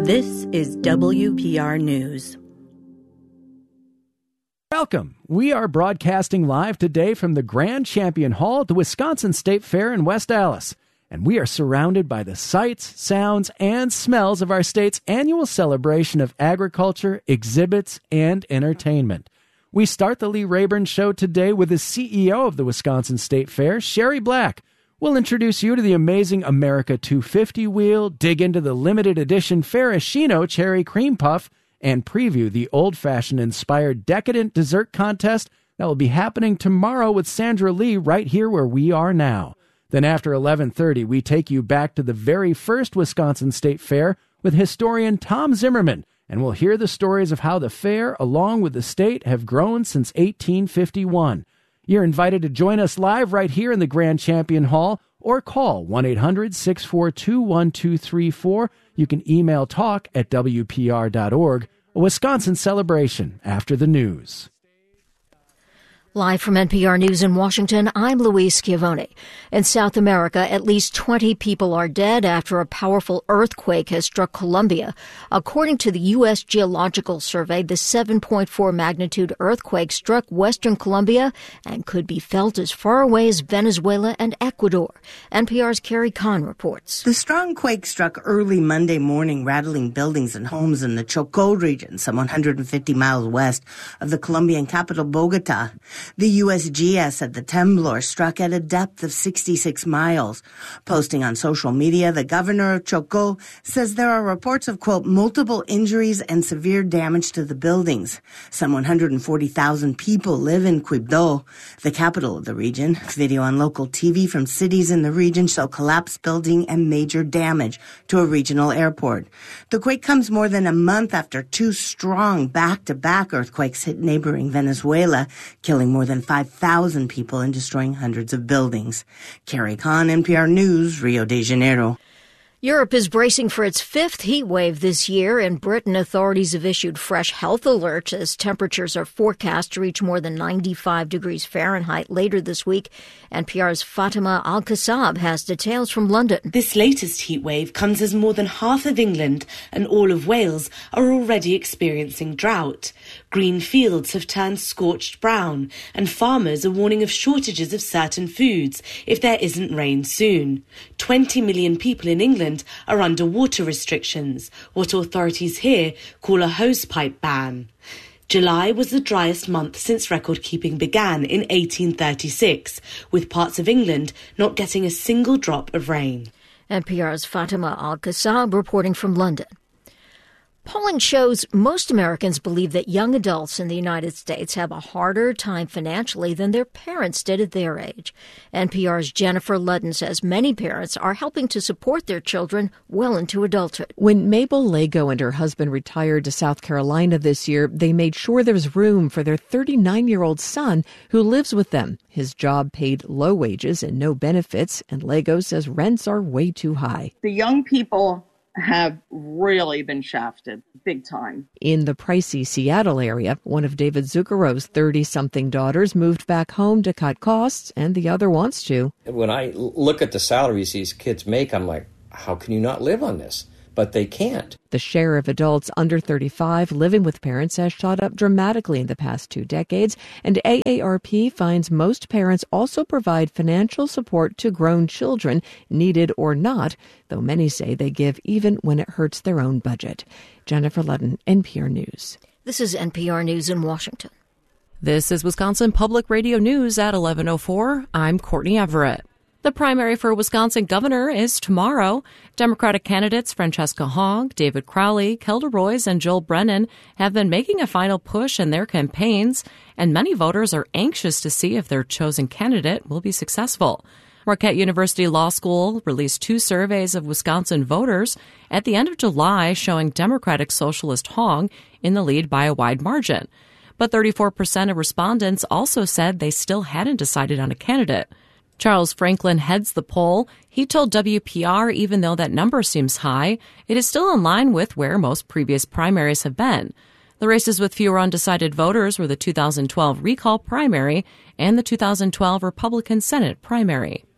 This is WPR News. Welcome. We are broadcasting live today from the Grand Champion Hall at the Wisconsin State Fair in West Allis. And we are surrounded by the sights, sounds, and smells of our state's annual celebration of agriculture, exhibits, and entertainment. We start the Lee Rayburn Show today with the CEO of the Wisconsin State Fair, Sherry Black. We'll introduce you to the amazing America 250 wheel, dig into the limited edition Ferrashino Cherry Cream Puff, and preview the old-fashioned inspired decadent dessert contest that will be happening tomorrow with Sandra Lee right here where we are now. Then after 11:30, we take you back to the very first Wisconsin State Fair with historian Tom Zimmerman, and we'll hear the stories of how the fair, along with the state, have grown since 1851. You're invited to join us live right here in the Grand Champion Hall or call 1-800-642-1234. You can email talk@wpr.org. A Wisconsin celebration after the news. Live from NPR News in Washington, I'm Louise Schiavone. In South America, at least 20 people are dead after a powerful earthquake has struck Colombia. According to the U.S. Geological Survey, the 7.4 magnitude earthquake struck western Colombia and could be felt as far away as Venezuela and Ecuador. NPR's Carrie Kahn reports. The strong quake struck early Monday morning, rattling buildings and homes in the Chocó region, some 150 miles west of the Colombian capital, Bogota. The USGS said the temblor struck at a depth of 66 miles. Posting on social media, the governor of Chocó says there are reports of, quote, multiple injuries and severe damage to the buildings. Some 140,000 people live in Quibdó, the capital of the region. Video on local TV from cities in the region show collapsed building and major damage to a regional airport. The quake comes more than a month after two strong back-to-back earthquakes hit neighboring Venezuela, killing more than 5,000 people and destroying hundreds of buildings. Carrie Kahn, NPR News, Rio de Janeiro. Europe is bracing for its fifth heat wave this year. In Britain, authorities have issued fresh health alerts as temperatures are forecast to reach more than 95 degrees Fahrenheit later this week. NPR's Fatima Al-Kassab has details from London. This latest heat wave comes as more than half of England and all of Wales are already experiencing drought. Green fields have turned scorched brown, and farmers are warning of shortages of certain foods if there isn't rain soon. 20 million people in England are under water restrictions, what authorities here call a hosepipe ban. July was the driest month since record-keeping began in 1836, with parts of England not getting a single drop of rain. NPR's Fatima Al-Kassab reporting from London. Polling shows most Americans believe that young adults in the United States have a harder time financially than their parents did at their age. NPR's Jennifer Ludden says many parents are helping to support their children well into adulthood. When Mabel Lago and her husband retired to South Carolina this year, they made sure there was room for their 39-year-old son who lives with them. His job paid low wages and no benefits, and Lago says rents are way too high. The young people have really been shafted big time. In the pricey Seattle area, one of David Zuccaro's 30-something daughters moved back home to cut costs, and the other wants to. When I look at the salaries these kids make, I'm like, how can you not live on this? But they can't. The share of adults under 35 living with parents has shot up dramatically in the past 2 decades, and AARP finds most parents also provide financial support to grown children, needed or not, though many say they give even when it hurts their own budget. Jennifer Ludden, NPR News. This is NPR News in Washington. This is Wisconsin Public Radio News at 11:04. I'm Courtney Everett. The primary for Wisconsin governor is tomorrow. Democratic candidates Francesca Hogg, David Crowley, Kelda Roys, and Joel Brennan have been making a final push in their campaigns, and many voters are anxious to see if their chosen candidate will be successful. Marquette University Law School released 2 surveys of Wisconsin voters at the end of July showing Democratic Socialist Hogg in the lead by a wide margin. But 34% of respondents also said they still hadn't decided on a candidate. Charles Franklin heads the poll. He told WPR even though that number seems high, it is still in line with where most previous primaries have been. The races with fewer undecided voters were the 2012 recall primary and the 2012 Republican Senate primary.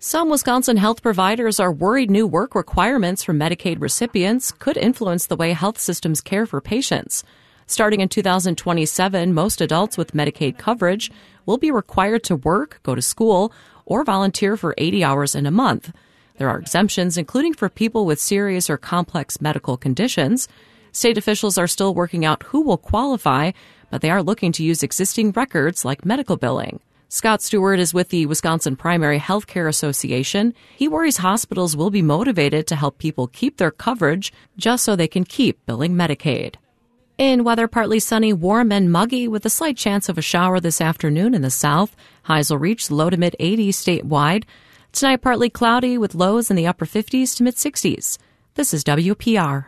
Some Wisconsin health providers are worried new work requirements for Medicaid recipients could influence the way health systems care for patients. Starting in 2027, most adults with Medicaid coverage will be required to work, go to school, or volunteer for 80 hours in a month. There are exemptions, including for people with serious or complex medical conditions. State officials are still working out who will qualify, but they are looking to use existing records like medical billing. Scott Stewart is with the Wisconsin Primary Health Care Association. He worries hospitals will be motivated to help people keep their coverage just so they can keep billing Medicaid. In weather, partly sunny, warm and muggy with a slight chance of a shower this afternoon in the south. Highs will reach low to mid 80s statewide. Tonight, partly cloudy with lows in the upper 50s to mid 60s. This is WPR.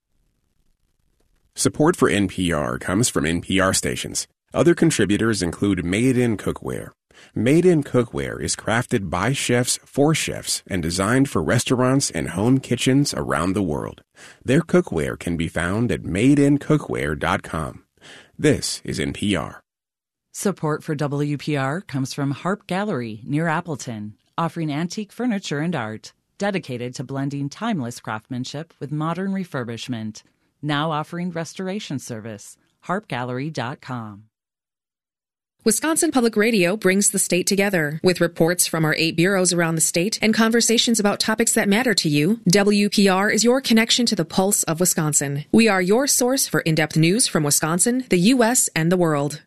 Support for NPR comes from NPR stations. Other contributors include Made in Cookware. Made in Cookware is crafted by chefs for chefs and designed for restaurants and home kitchens around the world. Their cookware can be found at madeincookware.com. This is NPR. Support for WPR comes from Harp Gallery near Appleton, offering antique furniture and art, dedicated to blending timeless craftsmanship with modern refurbishment. Now offering restoration service. harpgallery.com. Wisconsin Public Radio brings the state together. With reports from our 8 bureaus around the state and conversations about topics that matter to you, WPR is your connection to the pulse of Wisconsin. We are your source for in-depth news from Wisconsin, the U.S., and the world.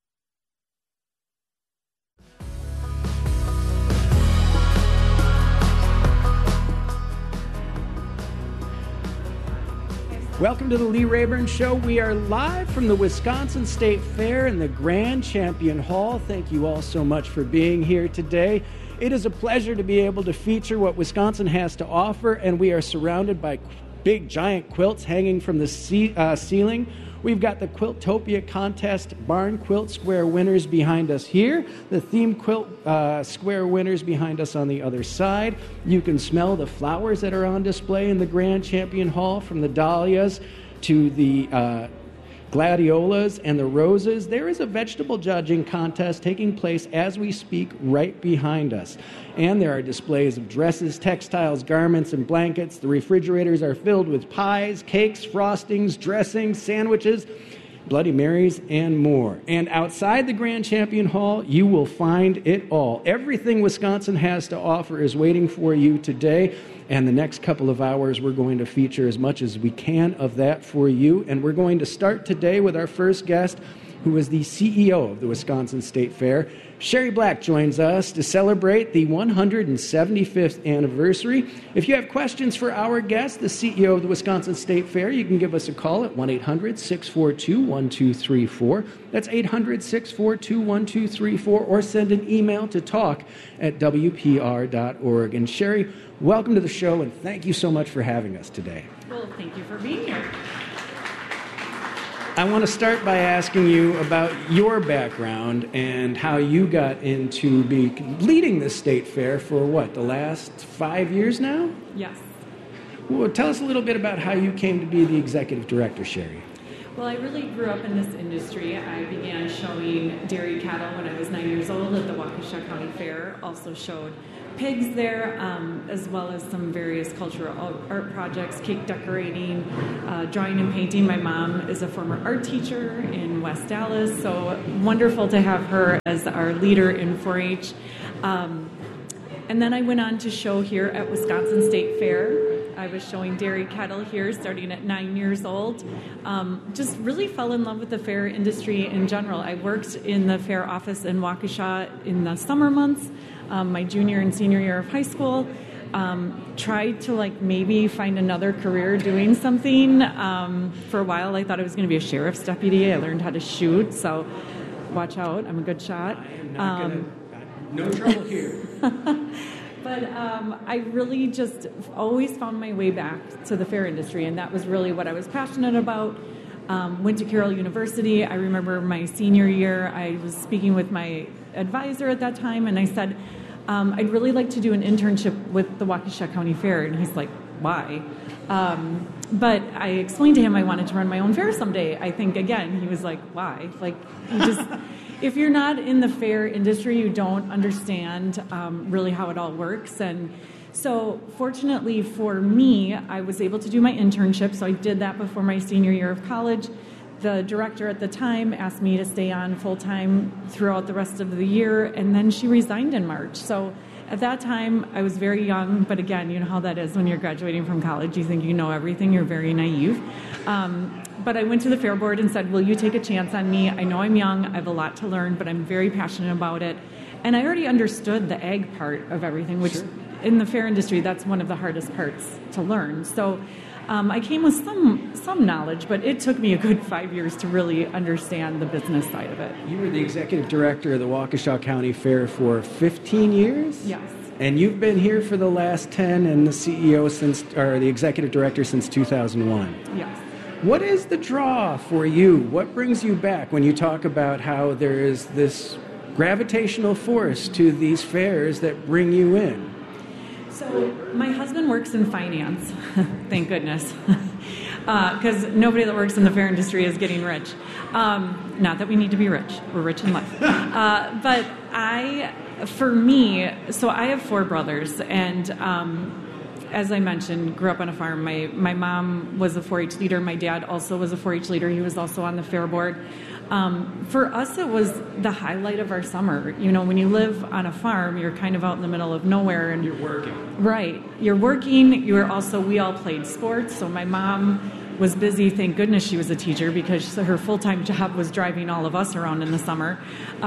Welcome to the Lee Rayburn Show. We are live from the Wisconsin State Fair in the Grand Champion Hall. Thank you all so much for being here today. It is a pleasure to be able to feature what Wisconsin has to offer, and we are surrounded by big, giant quilts hanging from the ceiling. We've got the Quiltopia Contest Barn Quilt Square winners behind us here, the Theme Quilt Square winners behind us on the other side. You can smell the flowers that are on display in the Grand Champion Hall, from the dahlias to the gladiolas and the roses. There is a vegetable judging contest taking place as we speak right behind us. And there are displays of dresses, textiles, garments, and blankets. The refrigerators are filled with pies, cakes, frostings, dressings, sandwiches, Bloody Marys, and more. And outside the Grand Champion Hall, you will find it all. Everything Wisconsin has to offer is waiting for you today. And the next couple of hours, we're going to feature as much as we can of that for you. And we're going to start today with our first guest, who is the CEO of the Wisconsin State Fair. Sherry Black joins us to celebrate the 175th anniversary. If you have questions for our guest, the CEO of the Wisconsin State Fair, you can give us a call at 1-800-642-1234. That's 800-642-1234, or send an email to talk@wpr.org. And Sherry, welcome to the show, and thank you so much for having us today. Well, thank you for being here. I want to start by asking you about your background and how you got into leading this state fair for, the last 5 years now? Yes. Well, tell us a little bit about how you came to be the executive director, Sherry. Well, I really grew up in this industry. I began showing dairy cattle when I was 9 years old at the Waukesha County Fair. Also showed pigs there, as well as some various cultural art projects, cake decorating, drawing and painting. My mom is a former art teacher in West Dallas, so wonderful to have her as our leader in 4-H. And then I went on to show here at Wisconsin State Fair. I was showing dairy cattle here starting at 9 years old. Just really fell in love with the fair industry in general. I worked in the fair office in Waukesha in the summer months, my junior and senior year of high school. Tried to maybe find another career doing something. For a while I thought I was going to be a sheriff's deputy. I learned how to shoot, so watch out, I'm a good shot. No trouble here. But I really just always found my way back to the fair industry, and that was really what I was passionate about. Went to Carroll University. I remember my senior year, I was speaking with my advisor at that time, and I said, I'd really like to do an internship with the Waukesha County Fair. And he's like, why? But I explained to him I wanted to run my own fair someday. I think, again, he was like, why? if you're not in the fair industry, you don't understand really how it all works. And so fortunately for me, I was able to do my internship. So I did that before my senior year of college. The director at the time asked me to stay on full-time throughout the rest of the year, and then she resigned in March. So at that time, I was very young, but again, you know how that is when you're graduating from college. You think you know everything. You're very naive. But I went to the fair board and said, will you take a chance on me? I know I'm young. I have a lot to learn, but I'm very passionate about it. And I already understood the ag part of everything, which in the fair industry, that's one of the hardest parts to learn. So I came with some knowledge, but it took me a good 5 years to really understand the business side of it. You were the executive director of the Waukesha County Fair for 15 years? Yes. And you've been here for the last 10 and the CEO or the executive director since 2001. Yes. What is the draw for you? What brings you back when you talk about how there is this gravitational force to these fairs that bring you in? So my husband works in finance, thank goodness, because nobody that works in the fair industry is getting rich. Not that we need to be rich. We're rich in life. But for me, so I have 4 brothers, and as I mentioned, grew up on a farm. My mom was a 4-H leader. My dad also was a 4-H leader. He was also on the fair board. For us, it was the highlight of our summer. You know, when you live on a farm, you're kind of out in the middle of nowhere. And you're working. Right. You're working. We all played sports. So my mom was busy. Thank goodness she was a teacher, because her full-time job was driving all of us around in the summer.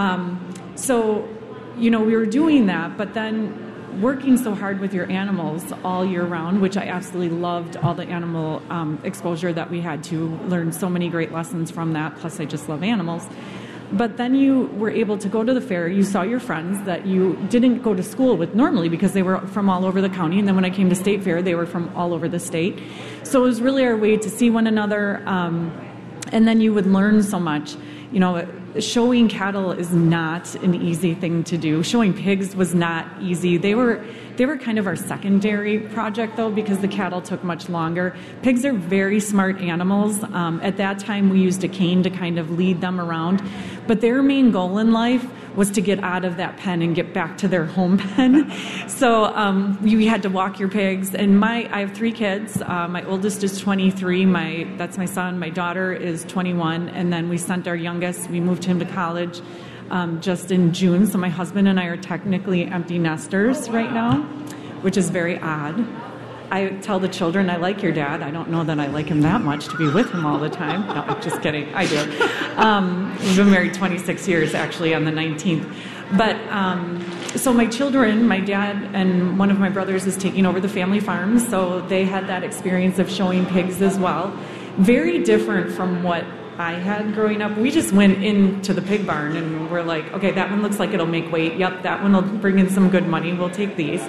So, you know, we were doing that, but then working so hard with your animals all year round, which I absolutely loved, all the animal exposure that we had to learn so many great lessons from that. Plus, I just love animals. But then you were able to go to the fair. You saw your friends that you didn't go to school with normally because they were from all over the county. And then when I came to State Fair, they were from all over the state. So it was really our way to see one another. And then you would learn so much. You know, showing cattle is not an easy thing to do. Showing pigs was not easy. They were kind of our secondary project, though, because the cattle took much longer. Pigs are very smart animals. At that time, we used a cane to kind of lead them around. But their main goal in life was to get out of that pen and get back to their home pen. So you had to walk your pigs. And I have 3 kids. My oldest is 23. That's my son. My daughter is 21. And then we sent our youngest. We moved him to college just in June. So my husband and I are technically empty nesters right now, which is very odd. I tell the children, I like your dad. I don't know that I like him that much to be with him all the time. No, I'm just kidding. I do. We've been married 26 years, actually, on the 19th. But so my children, my dad and one of my brothers is taking over the family farm. So they had that experience of showing pigs as well. Very different from what I had growing up. We just went into the pig barn and we're like, okay, that one looks like it'll make weight. Yep, that one will bring in some good money. We'll take these.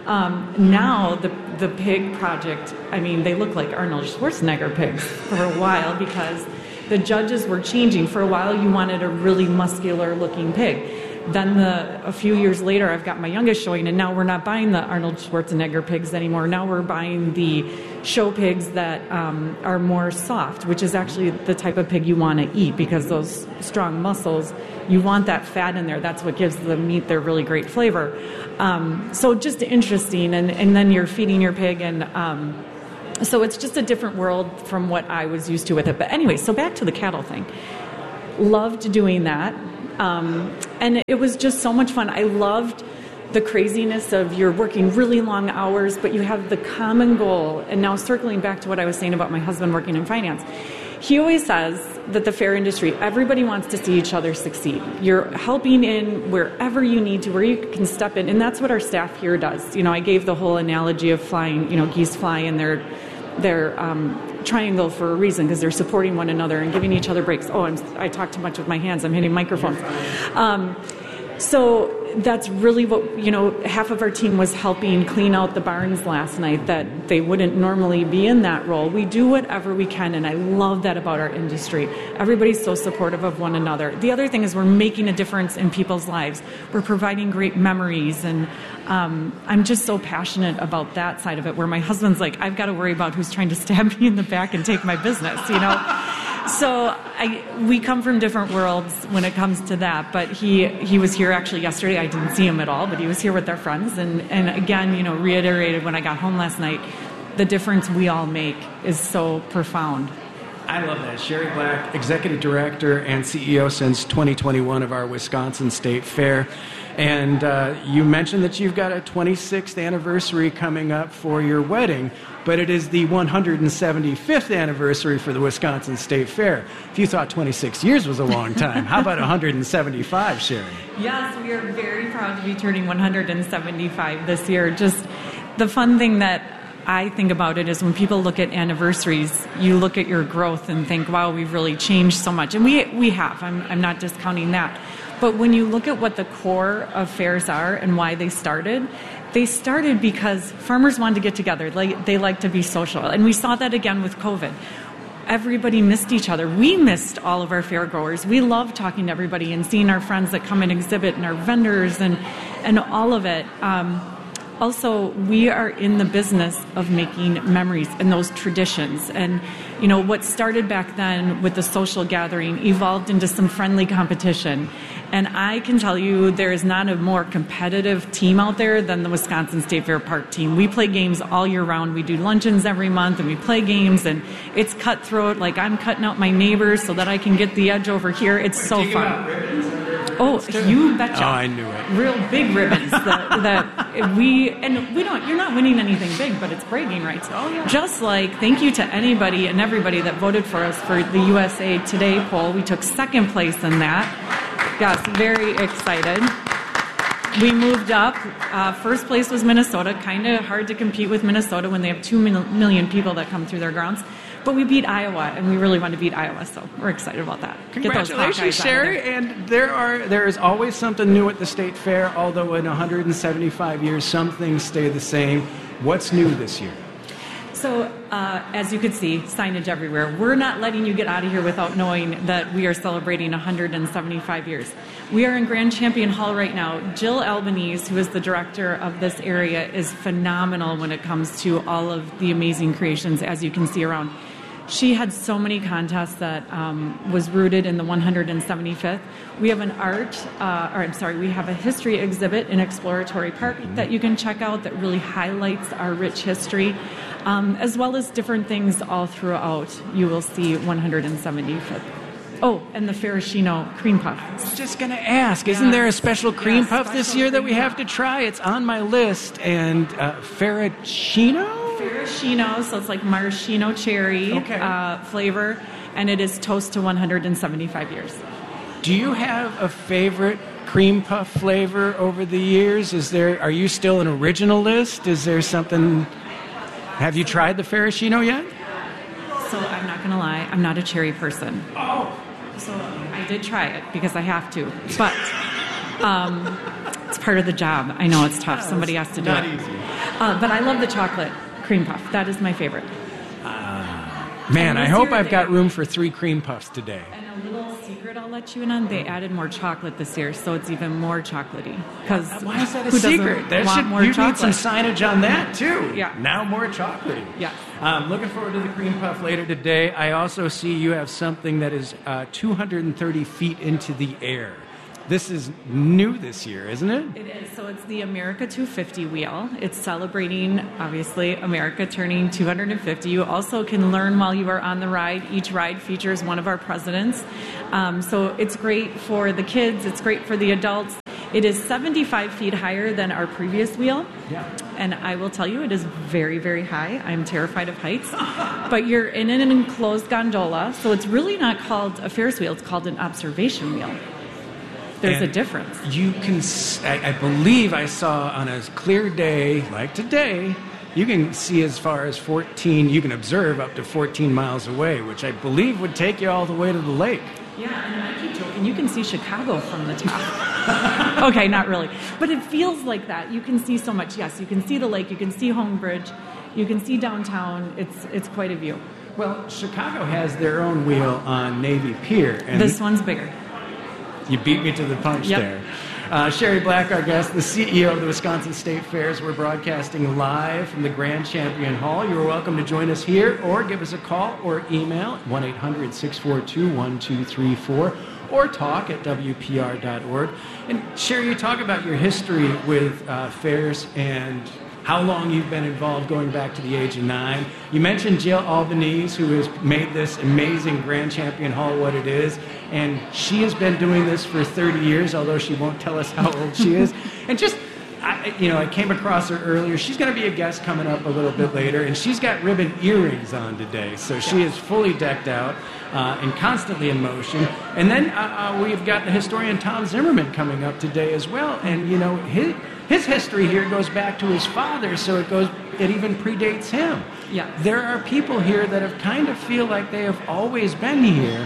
Now the pig project, I mean, they look like Arnold Schwarzenegger pigs for a while because the judges were changing. For a while, you wanted a really muscular looking pig. Then a few years later, I've got my youngest showing, and now we're not buying the Arnold Schwarzenegger pigs anymore. Now we're buying the show pigs that are more soft, which is actually the type of pig you want to eat because those strong muscles, you want that fat in there. That's what gives the meat their really great flavor. So just interesting, and then you're feeding your pig, and so it's just a different world from what I was used to with it. But anyway, so back to the cattle thing. Loved doing that. And it was just so much fun. I loved the craziness of you're working really long hours, but you have the common goal. And now circling back to what I was saying about my husband working in finance, he always says that the fair industry, everybody wants to see each other succeed. You're helping in wherever you need to, where you can step in. And that's what our staff here does. You know, I gave the whole analogy of flying, geese fly in their triangle for a reason because they're supporting one another and giving each other breaks. I talk too much with my hands. I'm hitting microphones. So that's really what, half of our team was helping clean out the barns last night that they wouldn't normally be in that role. We do whatever we can, and I love that about our industry. Everybody's so supportive of one another. The other thing is we're making a difference in people's lives. We're providing great memories, and I'm just so passionate about that side of it, where my husband's like, I've got to worry about who's trying to stab me in the back and take my business, So we come from different worlds when it comes to that, but he was here actually yesterday. I didn't see him at all, but he was here with their friends, and again, reiterated when I got home last night, the difference we all make is so profound. I love that. Sherry Black, Executive Director and CEO since 2021 of our Wisconsin State Fair. And you mentioned that you've got a 26th anniversary coming up for your wedding, but it is the 175th anniversary for the Wisconsin State Fair. If you thought 26 years was a long time, how about 175, Sherry? Yes, we are very proud to be turning 175 this year. Just the fun thing that I think about it is when people look at anniversaries, you look at your growth and think, wow, we've really changed so much. And we have. I'm not discounting that. But when you look at what the core of fairs are and why they started because farmers wanted to get together. They like to be social. And we saw that again with COVID. Everybody missed each other. We missed all of our fair growers. We love talking to everybody and seeing our friends that come and exhibit and our vendors and all of it. Also, we are in the business of making memories and those traditions. And, what started back then with the social gathering evolved into some friendly competition. And I can tell you there is not a more competitive team out there than the Wisconsin State Fair Park team. We play games all year round. We do luncheons every month, and we play games, and it's cutthroat. Like, I'm cutting out my neighbors so that I can get the edge over here. It's so fun. Oh, you betcha. Oh, I knew it. Real big ribbons you're not winning anything big, but it's bragging rights. Oh, yeah. Just like thank you to anybody and everybody that voted for us for the USA Today poll. We took second place in that. Yes, very excited. We moved up. First place was Minnesota. Kind of hard to compete with Minnesota when they have 2 million people that come through their grounds. But we beat Iowa, and we really want to beat Iowa, so we're excited about that. Congratulations, Sherry. And there is always something new at the State Fair, although in 175 years, some things stay the same. What's new this year? So, as you can see, signage everywhere. We're not letting you get out of here without knowing that we are celebrating 175 years. We are in Grand Champion Hall right now. Jill Albanese, who is the director of this area, is phenomenal when it comes to all of the amazing creations, as you can see around. She had so many contests that was rooted in the 175th. We have we have a history exhibit in Exploratory Park that you can check out that really highlights our rich history, as well as different things all throughout. You will see 175th. Oh, and the Ferragino cream puff. I was just going to ask, isn't there a special cream puff this year that we have to try? It's on my list. And Ferragino? Ferragino, so it's like maraschino cherry flavor, and it is toast to 175 years. Do you have a favorite cream puff flavor over the years? Are you still an originalist? Is there something? Have you tried the Ferragino yet? So I'm not going to lie, I'm not a cherry person. Oh. So I did try it because I have to, but it's part of the job. I know it's tough. Somebody has to do it. Not easy. But I love the chocolate cream puff. That is my favorite. Man, I hope I've got room for 3 cream puffs today. And a little secret I'll let you in on, they added more chocolate this year, so it's even more chocolatey. Why is that a secret? You need some signage on that, too. Yeah. Now more chocolatey. Yeah. Looking forward to the cream puff later today. I also see you have something that is 230 feet into the air. This is new this year, isn't it? It is. So it's the America 250 wheel. It's celebrating, obviously, America turning 250. You also can learn while you are on the ride. Each ride features one of our presidents. So it's great for the kids. It's great for the adults. It is 75 feet higher than our previous wheel. Yeah. And I will tell you, it is very, very high. I'm terrified of heights. But you're in an enclosed gondola. So it's really not called a Ferris wheel. It's called an observation wheel. There's a difference. You can, I believe I saw on a clear day like today, you can see as far as 14, you can observe up to 14 miles away, which I believe would take you all the way to the lake. Yeah, and I keep joking, you can see Chicago from the top. Okay, not really. But it feels like that. You can see so much. Yes, you can see the lake, you can see Homebridge, you can see downtown. It's quite a view. Well, Chicago has their own wheel on Navy Pier. And this one's bigger. You beat me to the punch there. Sherry Black, our guest, the CEO of the Wisconsin State Fairs. We're broadcasting live from the Grand Champion Hall. You're welcome to join us here or give us a call or email at 1-800-642-1234 or talk at WPR.org. And Sherry, you talk about your history with fairs and how long you've been involved going back to the age of 9. You mentioned Jill Albanese, who has made this amazing Grand Champion Hall what it is, and she has been doing this for 30 years, although she won't tell us how old she is. And just, I came across her earlier. She's going to be a guest coming up a little bit later, and she's got ribbon earrings on today, so she is fully decked out and constantly in motion. And then we've got the historian Tom Zimmerman coming up today as well, and his history here goes back to his father, so it even predates him. Yeah. There are people here that have kind of feel like they have always been here,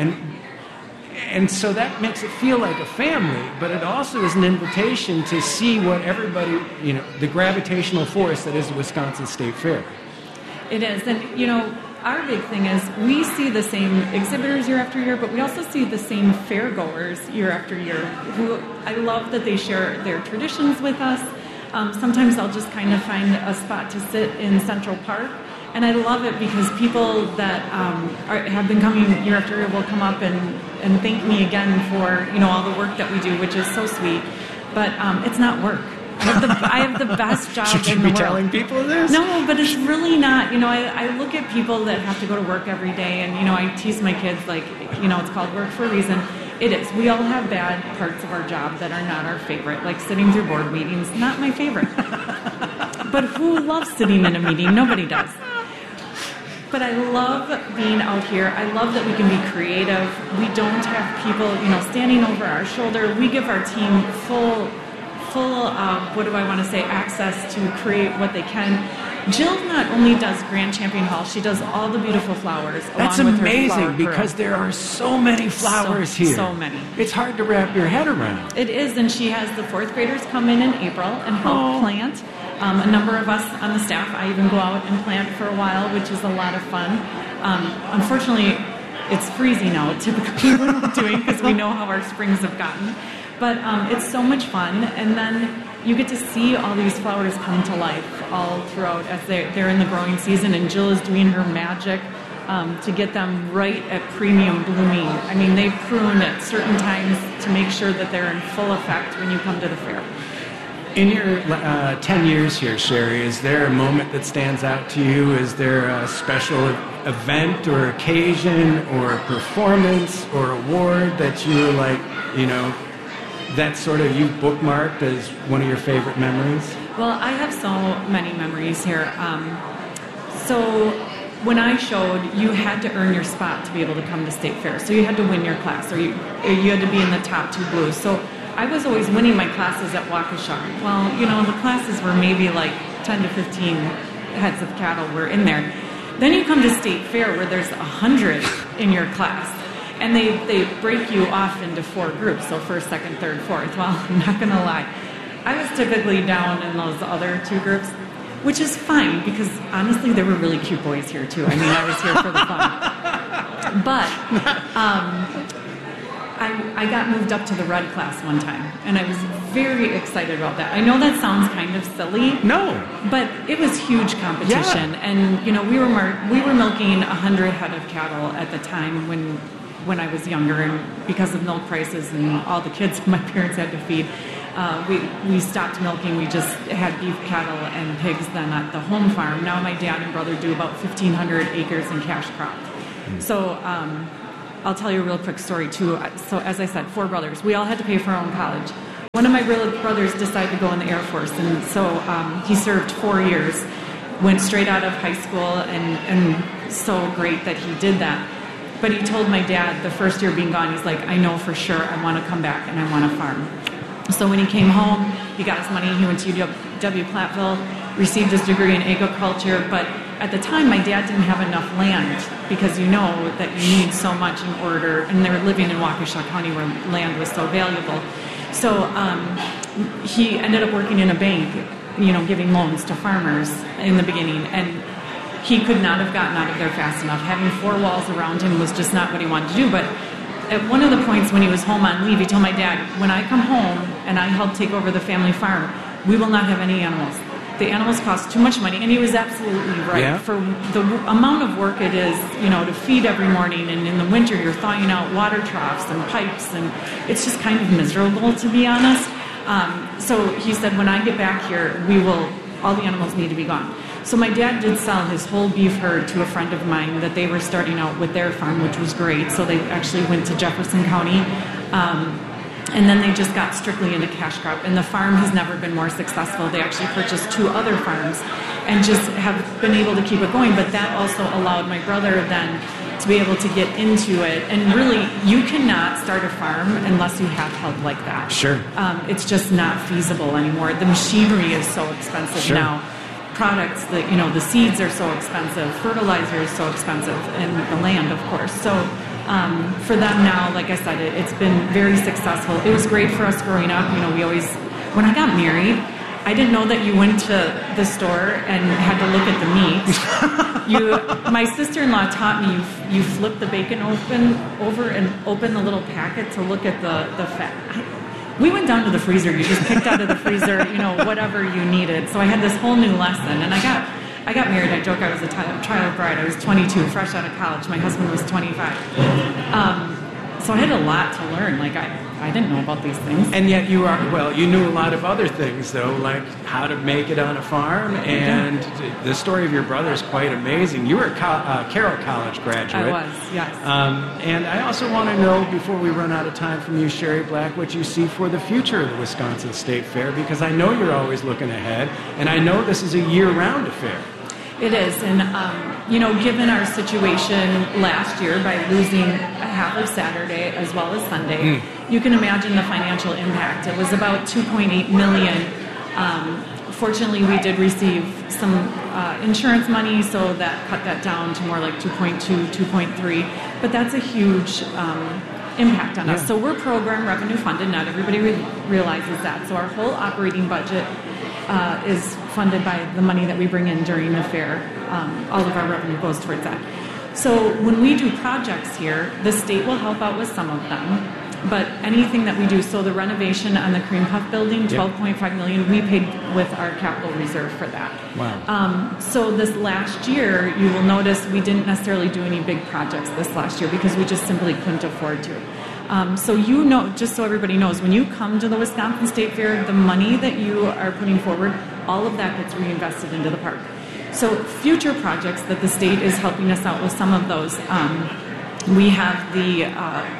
and so that makes it feel like a family, but it also is an invitation to see what everybody, the gravitational force that is the Wisconsin State Fair. It is, and our big thing is we see the same exhibitors year after year, but we also see the same fairgoers year after year who I love that they share their traditions with us. Sometimes I'll just kind of find a spot to sit in Central Park, and I love it because people that have been coming year after year will come up and thank me again for all the work that we do, which is so sweet. But it's not work. I have the best job Should you in the be world. telling people this? No, but it's really not. I look at people that have to go to work every day, and I tease my kids like, it's called work for a reason. It is. We all have bad parts of our job that are not our favorite, like sitting through board meetings. Not my favorite. But who loves sitting in a meeting? Nobody does. But I love being out here. I love that we can be creative. We don't have people, standing over our shoulder. We give our team full access to create what they can. Jill not only does Grand Champion Hall, she does all the beautiful flowers. That's along with amazing her flower because crew. there are so many flowers here. So many. It's hard to wrap your head around. It is, and she has the 4th graders come in April and help plant. A number of us on the staff, I even go out and plant for a while, which is a lot of fun. Unfortunately, it's freezing out typically what we're doing because we know how our springs have gotten. But it's so much fun, and then you get to see all these flowers come to life all throughout as they're in the growing season, and Jill is doing her magic to get them right at premium blooming. I mean, they prune at certain times to make sure that they're in full effect when you come to the fair. In your 10 years here, Sherry, is there a moment that stands out to you? Is there a special event or occasion or performance or award that you're like, that sort of you've bookmarked as one of your favorite memories? Well, I have so many memories here. So when I showed, you had to earn your spot to be able to come to State Fair. So you had to win your class, or you had to be in the top 2 blues. So I was always winning my classes at Waukesha. Well, the classes were maybe like 10 to 15 heads of cattle were in there. Then you come to State Fair where there's 100 in your class. And they break you off into 4 groups, so 1st, 2nd, 3rd, 4th. Well, I'm not going to lie. I was typically down in those other 2 groups, which is fine because, honestly, there were really cute boys here, too. I mean, I was here for the fun. But I got moved up to the red class one time, and I was very excited about that. I know that sounds kind of silly. No. But it was huge competition. Yeah. And, we were milking 100 head of cattle at the time when I was younger, and because of milk prices and all the kids my parents had to feed, we stopped milking. We just had beef cattle and pigs then at the home farm. Now my dad and brother do about 1,500 acres in cash crop. So I'll tell you a real quick story too. So as I said, 4 brothers. We all had to pay for our own college. One of my brothers decided to go in the Air Force, and so he served 4 years, went straight out of high school, and so great that he did that. But he told my dad the first year being gone, he's like, I know for sure I want to come back and I want to farm. So when he came home, he got his money, he went to UW-Platteville, received his degree in agriculture, but at the time my dad didn't have enough land because that you need so much in order, and they were living in Waukesha County where land was so valuable. So he ended up working in a bank, giving loans to farmers in the beginning, and he could not have gotten out of there fast enough. Having 4 walls around him was just not what he wanted to do. But at one of the points when he was home on leave, he told my dad, when I come home and I help take over the family farm, we will not have any animals. The animals cost too much money, and he was absolutely right. Yeah. For the amount of work it is, to feed every morning, and in the winter you're thawing out water troughs and pipes, and it's just kind of miserable, to be honest. So he said, when I get back here, all the animals need to be gone. So my dad did sell his whole beef herd to a friend of mine that they were starting out with their farm, which was great. So they actually went to Jefferson County. And then they just got strictly into cash crop. And the farm has never been more successful. They actually purchased 2 other farms and just have been able to keep it going. But that also allowed my brother then to be able to get into it. And really, you cannot start a farm unless you have help like that. Sure. It's just not feasible anymore. The machinery is so expensive now. Products, the seeds are so expensive. Fertilizer is so expensive. And the land, of course. So for them now, like I said, it's been very successful. It was great for us growing up. We always, when I got married, I didn't know that you went to the store and had to look at the meat. My sister-in-law taught me you flip the bacon over and open the little packet to look at the fat. We went down to the freezer. You just picked out of the freezer, whatever you needed. So I had this whole new lesson, and I got married. I joke I was a child bride. I was 22, fresh out of college. My husband was 25. So I had a lot to learn. Like, I didn't know about these things. And yet you knew a lot of other things, though, like how to make it on a farm. And the story of your brother is quite amazing. You were a Carroll College graduate. I was, yes. And I also want to know, before we run out of time from you, Sherry Black, what you see for the future of the Wisconsin State Fair, because I know you're always looking ahead, and I know this is a year-round affair. It is, and given our situation last year by losing half of Saturday as well as Sunday, you can imagine the financial impact. It was about $2.8 million. Fortunately, we did receive some insurance money, so that cut that down to more like 2.2, 2.3. But that's a huge impact on us. So we're program revenue funded. Not everybody realizes that. So our whole operating budget is funded by the money that we bring in during the fair. All of our revenue goes towards that. So when we do projects here, the state will help out with some of them, but anything that we do, so the renovation on the Cream Puff building, $12.5 million, we paid with our capital reserve for that. Wow. So this last year, you will notice we didn't necessarily do any big projects this last year because we just simply couldn't afford to. So just so everybody knows, when you come to the Wisconsin State Fair, the money that you are putting forward, all of that gets reinvested into the park. So future projects that the state is helping us out with some of those. We have the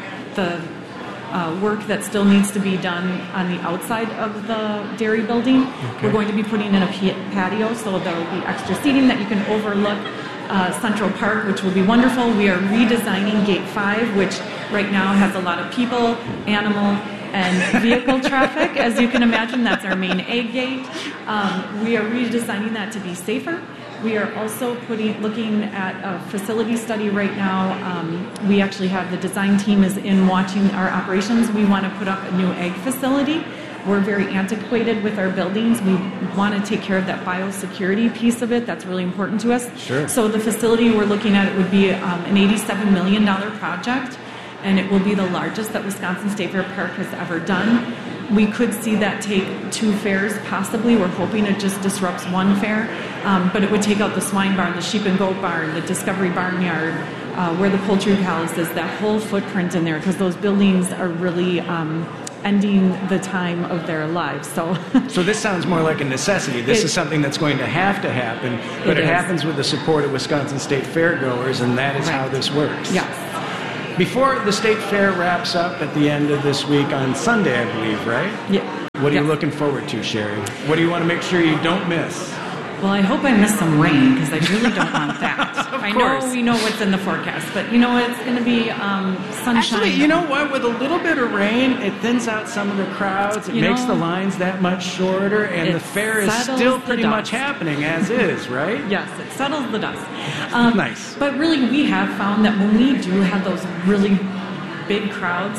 work that still needs to be done on the outside of the dairy building. Okay. We're going to be putting in a patio, so there will be extra seating that you can overlook Central Park, which will be wonderful. We are redesigning Gate 5, which right now has a lot of people, animal, and vehicle traffic. As you can imagine, that's our main egg gate. We are redesigning that to be safer. We are also looking at a facility study right now. We actually have the design team is in watching our operations. We want to put up a new egg facility. We're very antiquated with our buildings. We want to take care of that biosecurity piece of it. That's really important to us. Sure. So the facility we're looking at, it would be an $87 million project, and it will be the largest that Wisconsin State Fair Park has ever done. We could see that take 2 fairs, possibly. We're hoping it just disrupts 1 fair, but it would take out the swine barn, the sheep and goat barn, the Discovery Barnyard, where the Poultry Palace is, that whole footprint in there, because those buildings are really ending the time of their lives. So this sounds more like a necessity. This is something that's going to happen, but it happens with the support of Wisconsin State Fairgoers, and that is how this works. Yes. Before the State Fair wraps up at the end of this week on Sunday, I believe, right? Yeah. What are you looking forward to, Sherry? What do you want to make sure you don't miss? Well, I hope I miss some rain, because I really don't want that. I know we know what's in the forecast, but it's going to be sunshine. Actually, you know what? With a little bit of rain, it thins out some of the crowds. It makes the lines that much shorter, and the fair is still pretty much happening as is, right? Yes, it settles the dust. Nice. But really, we have found that when we do have those really big crowds,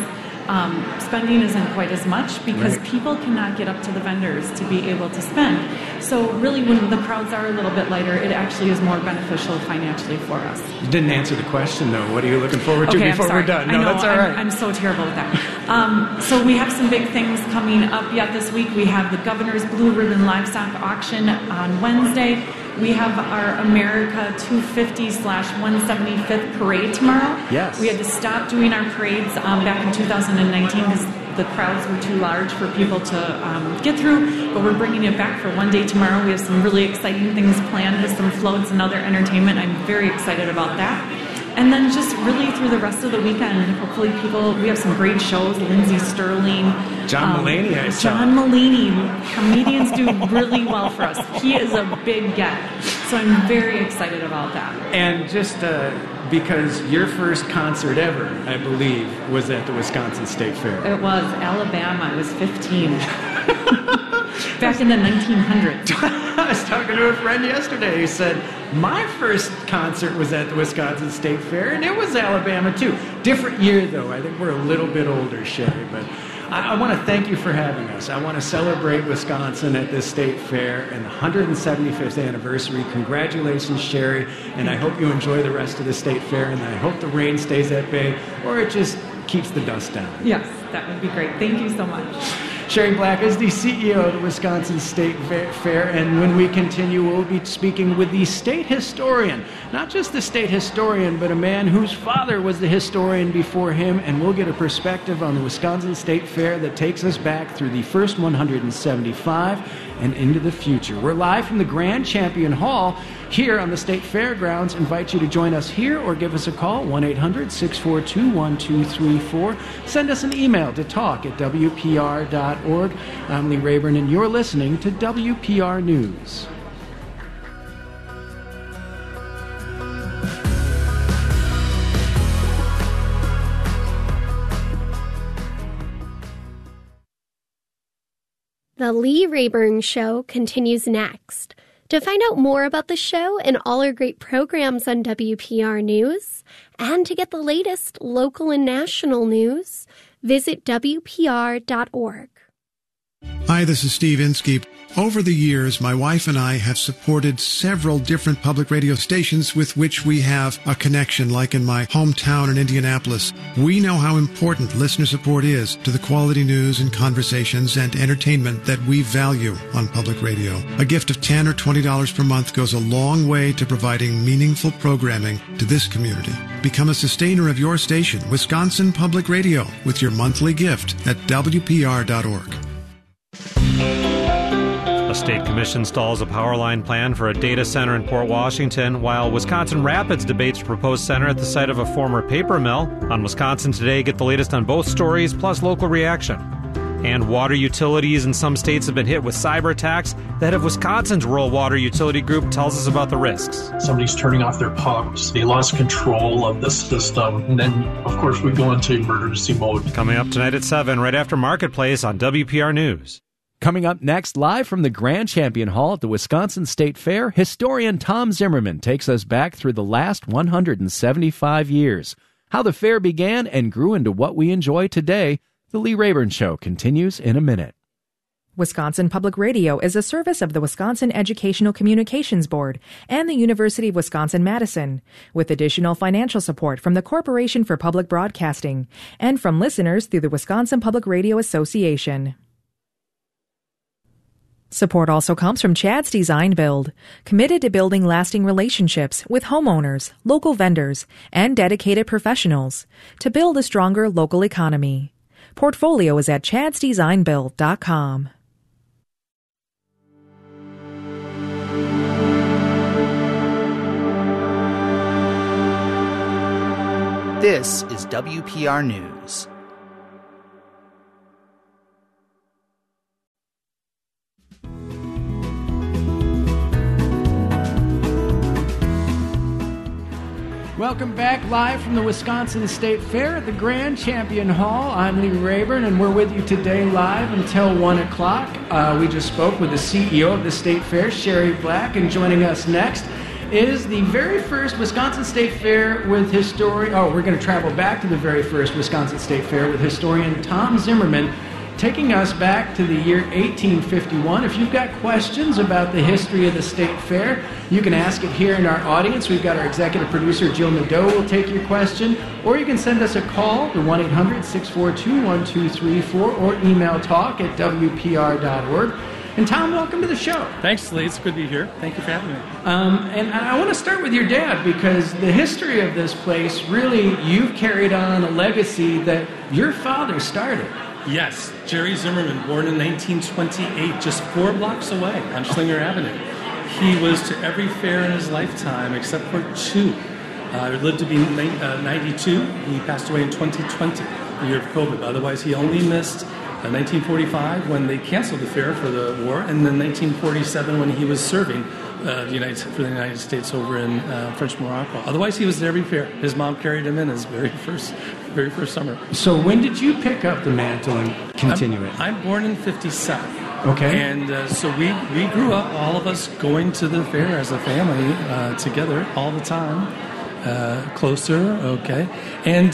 spending isn't quite as much because people cannot get up to the vendors to be able to spend. So really, when the crowds are a little bit lighter, it actually is more beneficial financially for us. You didn't answer the question, though. What are you looking forward to before we're done? No, that's all right. I'm so terrible with that. So we have some big things coming up yet this week. We have the Governor's Blue Ribbon Livestock Auction on Wednesday. We have our America 250/175th parade tomorrow. Yes. We had to stop doing our parades back in 2019 because the crowds were too large for people to get through, but we're bringing it back for one day tomorrow. We have some really exciting things planned with some floats and other entertainment. I'm very excited about that. And then just really through the rest of the weekend, hopefully we have some great shows. Lindsey Sterling. John Mulaney, I saw. John Mulaney. Comedians do really well for us. He is a big get. So I'm very excited about that. And just because your first concert ever, I believe, was at the Wisconsin State Fair. It was Alabama. I was 15. Back in the 1900s. I was talking to a friend yesterday who said, my first concert was at the Wisconsin State Fair, and it was Alabama, too. Different year, though. I think we're a little bit older, Sherry, but I want to thank you for having us. I want to celebrate Wisconsin at this state fair and the 175th anniversary. Congratulations, Sherry, and I hope you enjoy the rest of the state fair, and I hope the rain stays at bay, or it just keeps the dust down. Yes, that would be great. Thank you so much. Sherry Black is the CEO of the Wisconsin State Fair, and when we continue, we'll be speaking with the state historian. Not just the state historian, but a man whose father was the historian before him, and we'll get a perspective on the Wisconsin State Fair that takes us back through the first 175 and into the future. We're live from the Grand Champion Hall here on the State Fairgrounds. Invite you to join us here or give us a call, 1-800-642-1234. Send us an email to talk@wpr.org. I'm Lee Rayburn, and you're listening to WPR News. The Lee Rayburn Show continues next. To find out more about the show and all our great programs on WPR News, and to get the latest local and national news, visit WPR.org. Hi, this is Steve Inskeep. Over the years, my wife and I have supported several different public radio stations with which we have a connection, like in my hometown in Indianapolis. We know how important listener support is to the quality news and conversations and entertainment that we value on public radio. A gift of $10 or $20 per month goes a long way to providing meaningful programming to this community. Become a sustainer of your station, Wisconsin Public Radio, with your monthly gift at WPR.org. A state commission stalls a power line plan for a data center in Port Washington, while Wisconsin Rapids debates a proposed center at the site of a former paper mill. On Wisconsin Today, get the latest on both stories, plus local reaction. And water utilities in some states have been hit with cyber attacks. The head of Wisconsin's Rural Water Utility Group tells us about the risks. Somebody's turning off their pumps. They lost control of the system. And then, of course, we go into emergency mode. Coming up tonight at 7, right after Marketplace on WPR News. Coming up next, live from the Grand Champion Hall at the Wisconsin State Fair, historian Tom Zimmerman takes us back through the last 175 years. How the fair began and grew into what we enjoy today. The Lee Rayburn Show continues in a minute. Wisconsin Public Radio is a service of the Wisconsin Educational Communications Board and the University of Wisconsin-Madison, with additional financial support from the Corporation for Public Broadcasting and from listeners through the Wisconsin Public Radio Association. Support also comes from Chad's Design Build, committed to building lasting relationships with homeowners, local vendors, and dedicated professionals to build a stronger local economy. Portfolio is at chadsdesignbuild.com. This is WPR News. Welcome back live from the Wisconsin State Fair at the Grand Champion Hall. I'm Lee Rayburn, and we're with you today live until 1 o'clock. We just spoke with the CEO of the State Fair, Sherry Black, and joining us next is the very first Wisconsin State Fair with historian... Oh, we're going to travel back to the very first Wisconsin State Fair with historian Tom Zimmerman, taking us back to the year 1851. If you've got questions about the history of the State Fair, you can ask it here in our audience. We've got our executive producer, Jill Nadeau, will take your question. Or you can send us a call to 1-800-642-1234 or email talk@wpr.org. And Tom, welcome to the show. Thanks, Lee. It's good to be here. Thank you for having me. And I want to start with your dad, because the history of this place, really, you've carried on a legacy that your father started. Yes, Jerry Zimmerman, born in 1928, just 4 blocks away on Schlinger Avenue. He was to every fair in his lifetime except for 2. He lived to be 92. He passed away in 2020, the year of COVID. Otherwise, he only missed 1945 when they canceled the fair for the war, and then 1947 when he was serving for the United States over in French Morocco. Otherwise, he was at every fair. His mom carried him in his very first summer. So when did you pick up the mantle and continue it? I'm born in 57. Okay. And so we grew up, all of us, going to the fair as a family together all the time, closer, okay. And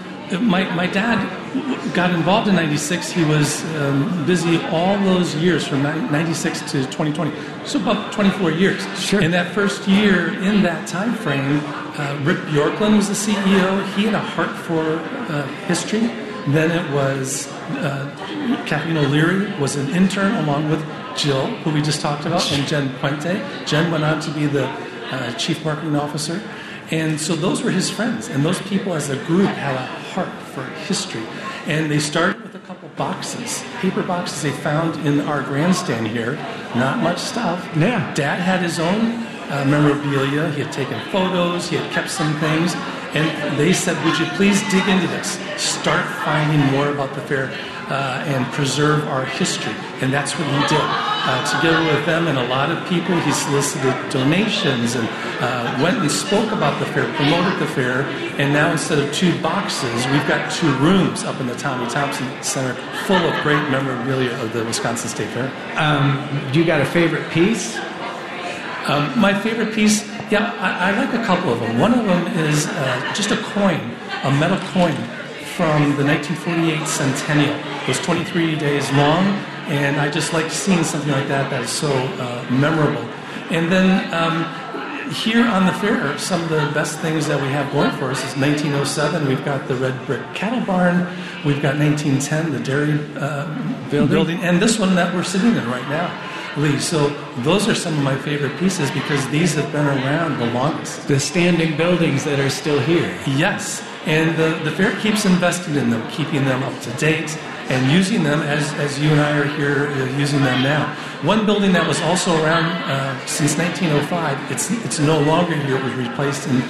my dad got involved in 96. He was busy all those years from 96 to 2020, so about 24 years. Sure. In that first year, in that time frame, Rick Bjorklund was the CEO. He had a heart for history. Then it was Kathleen O'Leary was an intern along with Jill, who we just talked about, and Jen Puente. Jen went on to be the chief marketing officer. And so those were his friends, and those people as a group had a heart for history. And they started with a couple boxes, paper boxes they found in our grandstand here. Not much stuff. Yeah. Dad had his own memorabilia. He had taken photos. He had kept some things. And they said, would you please dig into this? Start finding more about the fair and preserve our history. And that's what he did. Together with them and a lot of people, he solicited donations and went and spoke about the fair, promoted the fair, and now instead of 2 boxes, we've got 2 rooms up in the Tommy Thompson Center full of great memorabilia of the Wisconsin State Fair. You got a favorite piece? My favorite piece, I like a couple of them. One of them is just a coin, a metal coin from the 1948 centennial. It was 23 days long, and I just like seeing something like that is so memorable. And then here on the fair, some of the best things that we have going for us is 1907, we've got the red brick cattle barn, we've got 1910, the dairy building, and this one that we're sitting in right now, Lee. So those are some of my favorite pieces because these have been around the longest. The standing buildings that are still here. Yes, and the fair keeps investing in them, keeping them up to date, and using them as you and I are here using them now. One building that was also around since 1905, it's no longer here, it was replaced in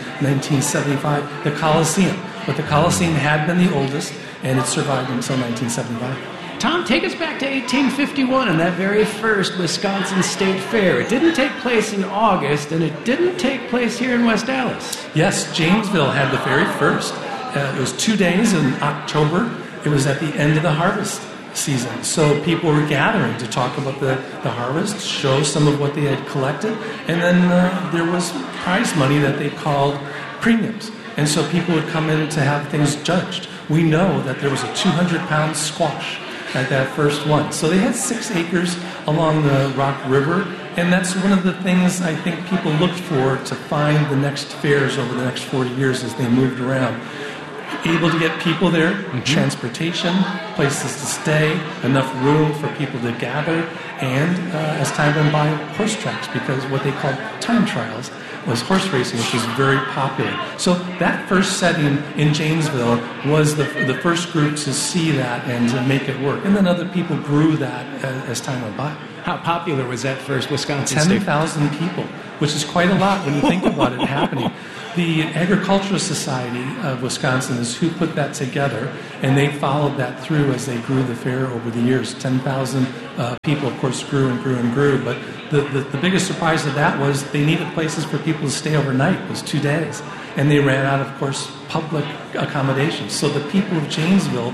1975, the Coliseum. But the Coliseum had been the oldest, and it survived until 1975. Tom, take us back to 1851 and that very first Wisconsin State Fair. It didn't take place in August, and it didn't take place here in West Allis. Yes, Janesville had the very first. It was 2 days in October. It was at the end of the harvest season. So people were gathering to talk about the harvest, show some of what they had collected, and then there was prize money that they called premiums. And so people would come in to have things judged. We know that there was a 200-pound squash at that first one. So they had 6 acres along the Rock River, and that's one of the things I think people looked for to find the next fairs over the next 40 years as they moved around. Able to get people there, transportation, places to stay, enough room for people to gather, and as time went by, horse tracks, because what they called time trials was horse racing, which was very popular. So that first setting in Janesville was the first group to see that and to make it work. And then other people grew that as time went by. How popular was that first Wisconsin State? 10,000 people, which is quite a lot when you think about it happening. The Agricultural Society of Wisconsin is who put that together, and they followed that through as they grew the fair over the years. 10,000 people, of course, grew and grew and grew, but the biggest surprise of that was they needed places for people to stay overnight. It was 2 days, and they ran out of course, public accommodations. So the people of Janesville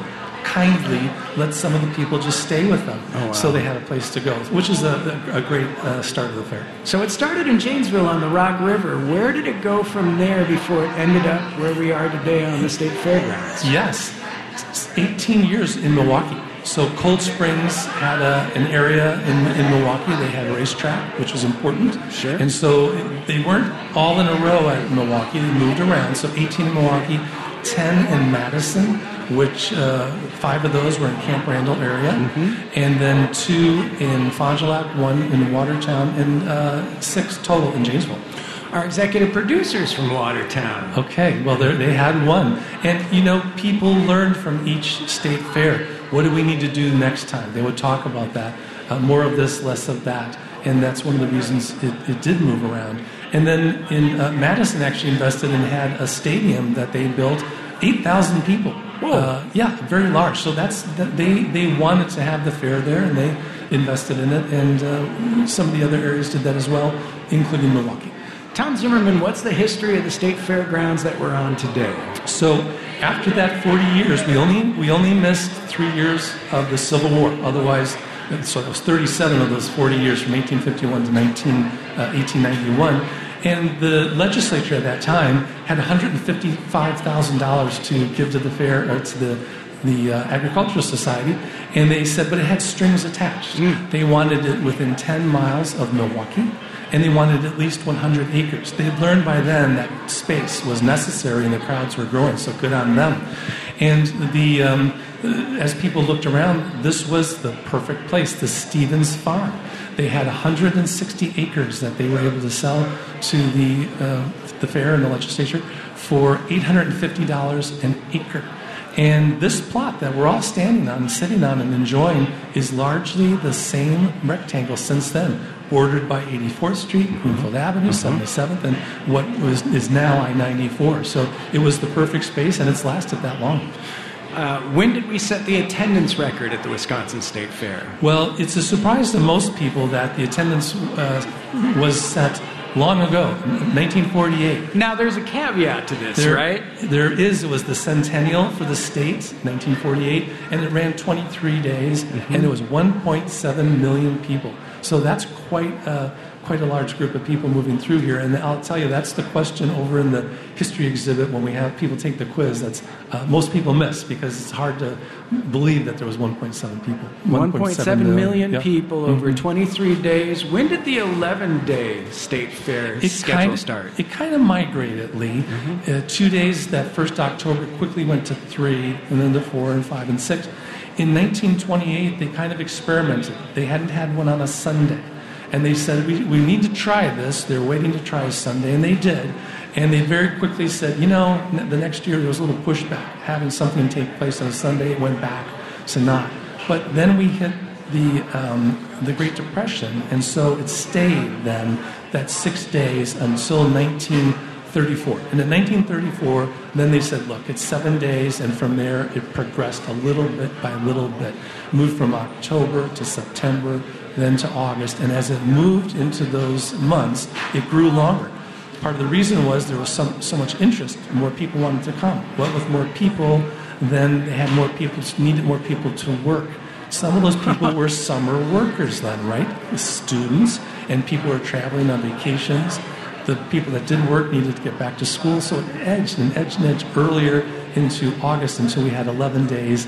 kindly let some of the people just stay with them. Oh, wow. So they had a place to go, which is a great start of the fair. So it started in Janesville on the Rock River. Where did it go from there before it ended up where we are today on the State Fairgrounds? Yes, 18 years in Milwaukee. So Cold Springs had an area in Milwaukee. They had a racetrack, which was important. Sure. And so they weren't all in a row at Milwaukee. They moved around. So 18 in Milwaukee, 10 in Madison, which 5 of those were in Camp Randall area. Mm-hmm. And then 2 in Fond du Lac, 1 in Watertown, and 6 total in Janesville. Our executive producers from Watertown. Okay, well, they had one. And, people learned from each state fair. What do we need to do next time? They would talk about that. More of this, less of that. And that's one of the reasons it did move around. And then in Madison actually invested and had a stadium that they built, 8,000 people. Yeah, very large. So they wanted to have the fair there, and they invested in it. And some of the other areas did that as well, including Milwaukee. Tom Zimmerman, what's the history of the State Fairgrounds that we're on today? So after that 40 years, we only missed 3 years of the Civil War. Otherwise, so it was 37 of those 40 years from 1851 to 1891. And the legislature at that time had $155,000 to give to the fair, or to the Agricultural Society, and they said, but it had strings attached. They wanted it within 10 miles of Milwaukee, and they wanted at least 100 acres. They had learned by then that space was necessary and the crowds were growing, so good on them. And as people looked around, this was the perfect place, the Stevens Farm. They had 160 acres that they were able to sell to the fair and the legislature for $850 an acre. And this plot that we're all standing on and sitting on and enjoying is largely the same rectangle since then, bordered by 84th Street, Greenfield Avenue, 77th, and what is now I-94. So it was the perfect space, and it's lasted that long. When did we set the attendance record at the Wisconsin State Fair? Well, it's a surprise to most people that the attendance was set long ago, 1948. Now, there's a caveat to this, right? There is. It was the centennial for the state, 1948, and it ran 23 days, and it was 1.7 million people. So that's quite a large group of people moving through here. And I'll tell you, that's the question over in the history exhibit when we have people take the quiz. That's most people miss because it's hard to believe that there was 1.7 people. 1.7 million people over 23 days. When did the 11-day state fair schedule start? It kind of migrated, Lee. 2 days that first October quickly went to 3, and then to 4 and 5 and 6. In 1928, they kind of experimented. They hadn't had one on a Sunday. And they said, we need to try this. They're waiting to try Sunday, and they did. And they very quickly said, the next year there was a little pushback. Having something take place on a Sunday, it went back to not. But then we hit the Great Depression, and so it stayed then that 6 days until 1934. And in 1934, then they said, look, it's 7 days, and from there it progressed a little bit by little bit. Moved from October to September, then to August, and as it moved into those months, it grew longer. Part of the reason was there was so much interest. More people wanted to come. Well, with more people, then they had more people, needed more people to work. Some of those people were summer workers then, right? Students, and people were traveling on vacations. The people that didn't work needed to get back to school, so it edged and edged and edged earlier into August until we had 11 days.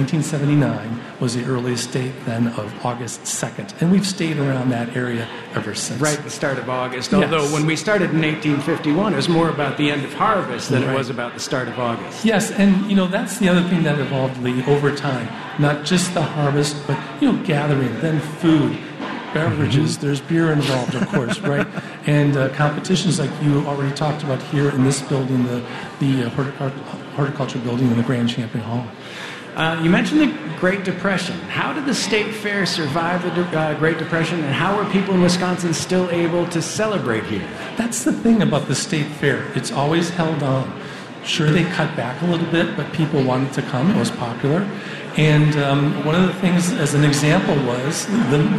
1979 was the earliest date then of August 2nd. And we've stayed around that area ever since. Right at the start of August. Although when we started in 1851, it was more about the end of harvest than it was about the start of August. Yes, and that's the other thing that evolved, Lee, over time. Not just the harvest, but gathering, then food, beverages. There's beer involved, of course, right? And competitions like you already talked about here in this building, the horticulture building in the Grand Champion Hall. You mentioned the Great Depression. How did the State Fair survive the Great Depression, and how are people in Wisconsin still able to celebrate here? That's the thing about the State Fair. It's always held on. Sure, they cut back a little bit, but people wanted to come. It was popular. And one of the things, as an example, was